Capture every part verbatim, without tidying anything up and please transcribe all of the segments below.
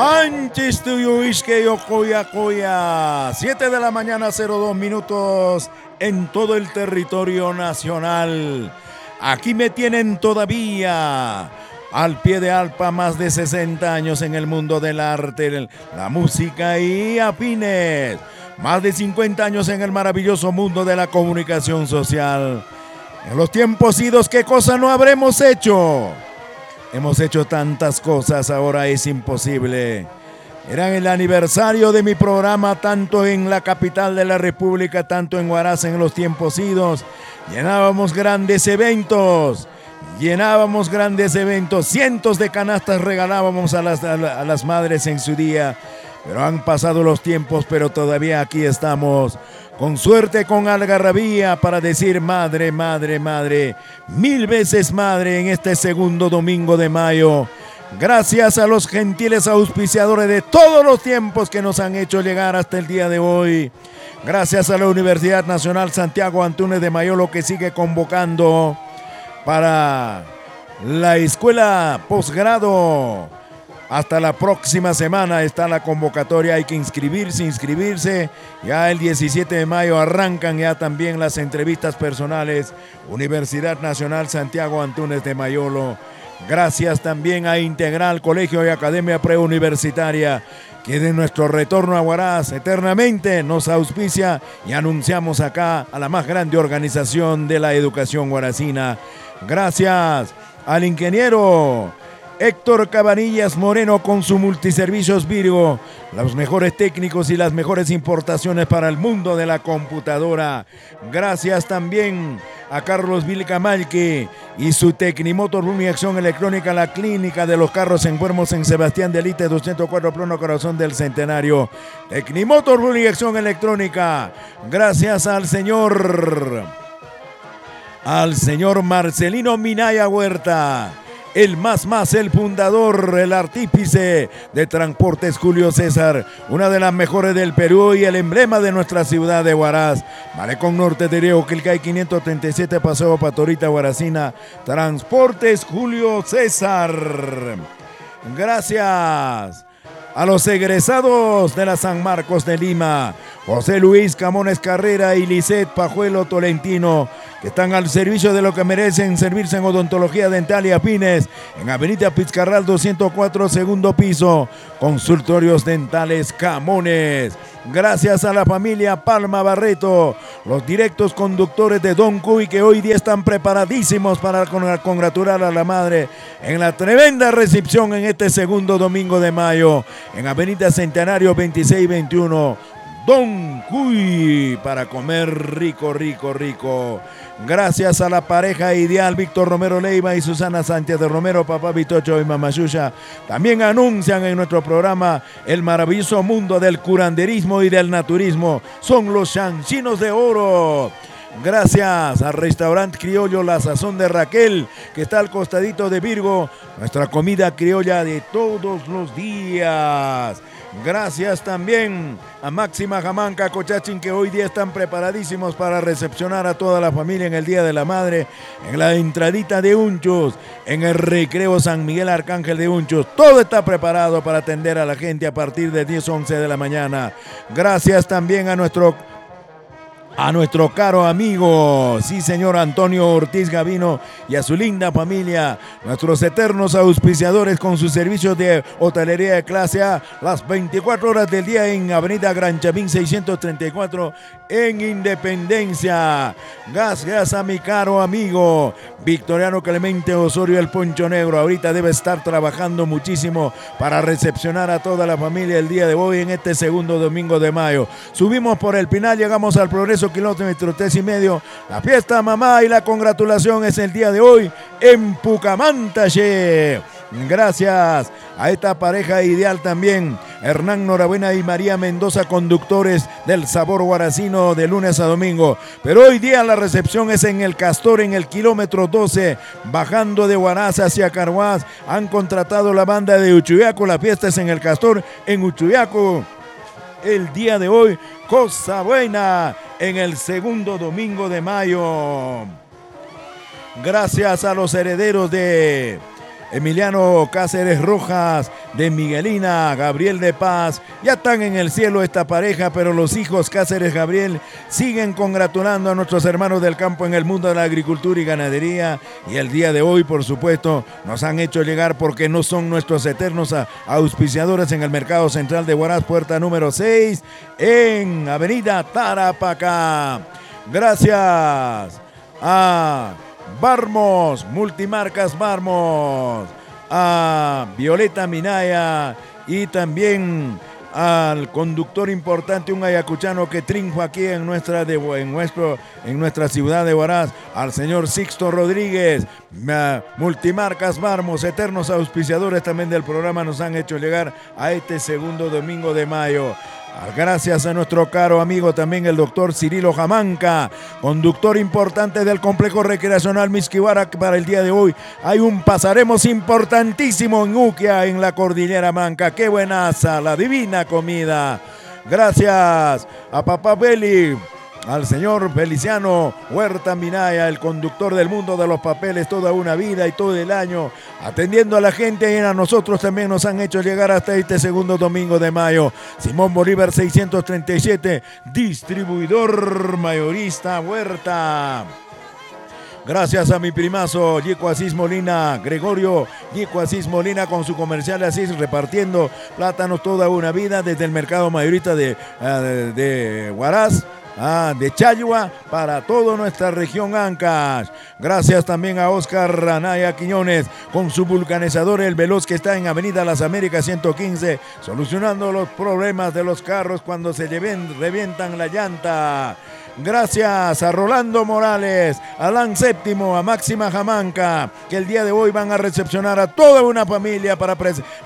Antes tuyo isque yokoya koya. siete de la mañana, cero dos minutos en todo el territorio nacional. Aquí me tienen todavía al pie de Alpa, más de sesenta años en el mundo del arte, la música y afines. Más de cincuenta años en el maravilloso mundo de la comunicación social. En los tiempos idos, ¿qué cosa no habremos hecho? Hemos hecho tantas cosas, ahora es imposible. Era el aniversario de mi programa, tanto en la capital de la República, tanto en Huaraz, en los tiempos idos. Llenábamos grandes eventos, llenábamos grandes eventos, cientos de canastas regalábamos a las, a, la, a las madres en su día. Pero han pasado los tiempos, pero todavía aquí estamos, con suerte, con algarabía, para decir madre, madre, madre, mil veces madre en este segundo domingo de mayo. Gracias a los gentiles auspiciadores de todos los tiempos que nos han hecho llegar hasta el día de hoy. Gracias a la Universidad Nacional Santiago Antúnez de Mayolo, que sigue convocando para la escuela posgrado. Hasta la próxima semana está la convocatoria, hay que inscribirse, inscribirse. Ya el diecisiete de mayo arrancan ya también las entrevistas personales. Universidad Nacional Santiago Antúnez de Mayolo. Gracias también a Integral Colegio y Academia Preuniversitaria, que de nuestro retorno a Huaraz eternamente nos auspicia, y anunciamos acá a la más grande organización de la educación huaracina. Gracias al ingeniero Héctor Cabanillas Moreno con su multiservicios Virgo, los mejores técnicos y las mejores importaciones para el mundo de la computadora. Gracias también a Carlos Vilcamalque y su Tecnimotor Luna y Acción Electrónica, la clínica de los carros enfermos en Sebastián de Lite doscientos cuatro, pleno corazón del Centenario. Tecnimotor Luna y Acción Electrónica. Gracias al señor, al señor Marcelino Minaya Huerta. El más más, el fundador, el artífice de Transportes Julio César, una de las mejores del Perú y el emblema de nuestra ciudad de Huaraz. Malecón Norte de Río Quilcay quinientos treinta y siete, Paseo Patorita, Huaracina. Transportes Julio César. Gracias a los egresados de la San Marcos de Lima, José Luis Camones Carrera y Lisset Pajuelo Tolentino, que están al servicio de lo que merecen servirse en odontología dental y afines, en Avenida Pizcarral doscientos cuatro, segundo piso, consultorios dentales Camones. Gracias a la familia Palma Barreto, los directos conductores de Don Cuy, que hoy día están preparadísimos para congratular a la madre en la tremenda recepción en este segundo domingo de mayo, en Avenida Centenario veintiséis veintiuno. Don Cuy, para comer rico, rico, rico. Gracias a la pareja ideal Víctor Romero Leiva y Susana Sánchez de Romero, papá Vitocho y mamá Xuxa. También anuncian en nuestro programa el maravilloso mundo del curanderismo y del naturismo. Son los chanchinos de oro. Gracias al restaurante criollo La Sazón de Raquel, que está al costadito de Virgo, nuestra comida criolla de todos los días. Gracias también a Máxima Jamanca Cochachín, que hoy día están preparadísimos para recepcionar a toda la familia en el Día de la Madre, en la entradita de Unchos, en el recreo San Miguel Arcángel de Unchos. Todo está preparado para atender a la gente a partir de diez, once de la mañana. Gracias también a nuestro A nuestro caro amigo, sí señor, Antonio Ortiz Gavino, y a su linda familia, nuestros eternos auspiciadores con sus servicios de hotelería de clase A, las veinticuatro horas del día en Avenida Gran Chavín seiscientos treinta y cuatro en Independencia. Gracias a mi caro amigo Victoriano Clemente Osorio, el Poncho Negro. Ahorita debe estar trabajando muchísimo para recepcionar a toda la familia el día de hoy en este segundo domingo de mayo. Subimos por el Pinal, llegamos al Progreso kilómetro tres y medio. La fiesta mamá y la congratulación es el día de hoy en Pucamantache. Gracias a esta pareja ideal también, Hernán Norabuena y María Mendoza, conductores del Sabor Huaracino de lunes a domingo. Pero hoy día la recepción es en el Castor, en el kilómetro doce, bajando de Huaraz hacia Carhuaz. Han contratado la banda de Uchuyaco. La fiesta es en el Castor, en Uchuyaco. El día de hoy, cosa buena en el segundo domingo de mayo. Gracias a los herederos de Emiliano Cáceres Rojas, de Miguelina, Gabriel de Paz. Ya están en el cielo esta pareja, pero los hijos Cáceres Gabriel siguen congratulando a nuestros hermanos del campo en el mundo de la agricultura y ganadería. Y el día de hoy, por supuesto, nos han hecho llegar porque no son nuestros eternos auspiciadores en el Mercado Central de Huaraz, puerta número seis, en Avenida Tarapacá. Gracias a Barmos, Multimarcas Barmos, a Violeta Minaya y también al conductor importante, un ayacuchano que triunfa aquí en nuestra, de, en, nuestro, en nuestra ciudad de Huaraz, al señor Sixto Rodríguez. Multimarcas Barmos, eternos auspiciadores también del programa, nos han hecho llegar a este segundo domingo de mayo. Gracias a nuestro caro amigo también el doctor Cirilo Jamanca, conductor importante del complejo recreacional Misquihuara, que para el día de hoy hay un pasaremos importantísimo en Uquia, en la Cordillera Manca. ¡Qué buenaza! La divina comida. Gracias a Papá Beli, al señor Feliciano Huerta Minaya, el conductor del mundo de los papeles, toda una vida y todo el año, atendiendo a la gente, y a nosotros también nos han hecho llegar hasta este segundo domingo de mayo. Simón Bolívar seiscientos treinta y siete, distribuidor mayorista Huerta. Gracias a mi primazo Yico Asís Molina, Gregorio Yico Asís Molina, con su comercial Asís, repartiendo plátanos toda una vida desde el mercado mayorista de, de, de Huaraz, Ah, de Chayua, para toda nuestra región Ancash. Gracias también a Oscar Ranaya Quiñones, con su vulcanizador El Veloz, que está en Avenida Las Américas ciento quince, solucionando los problemas de los carros cuando se lleven, revientan la llanta. Gracias a Rolando Morales, a Alan Séptimo, a Máxima Jamanca, que el día de hoy van a recepcionar a toda una familia para,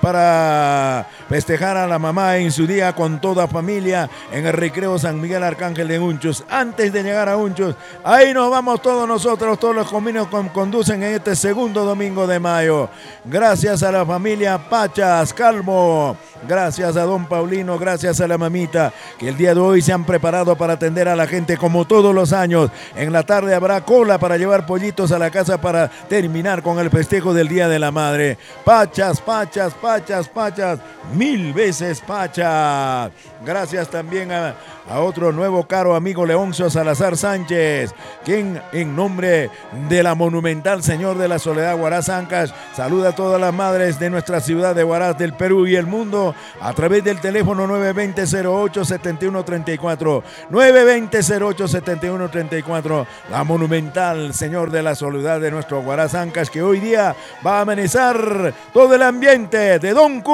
para festejar a la mamá en su día con toda familia en el Recreo San Miguel Arcángel de Unchos. Antes de llegar a Unchos, ahí nos vamos todos nosotros, todos los caminos que conducen en este segundo domingo de mayo. Gracias a la familia Pachas Calmo, gracias a don Paulino, gracias a la mamita, que el día de hoy se han preparado para atender a la gente como todos los años. En la tarde habrá cola para llevar pollitos a la casa para terminar con el festejo del Día de la Madre. Pachas, Pachas, Pachas, Pachas, mil veces Pachas. Gracias también a, a otro nuevo caro amigo, Leoncio Salazar Sánchez, quien en nombre de la monumental Señor de la Soledad Huaraz Ancash saluda a todas las madres de nuestra ciudad de Huaraz, del Perú y el mundo, a través del teléfono nueve dos cero, cero ocho siete uno tres cuatro, nueve dos cero, cero ocho siete uno tres cuatro, la monumental Señor de la Soledad de nuestro Huaraz Ancash, que hoy día va a amenizar todo el ambiente de Don Cu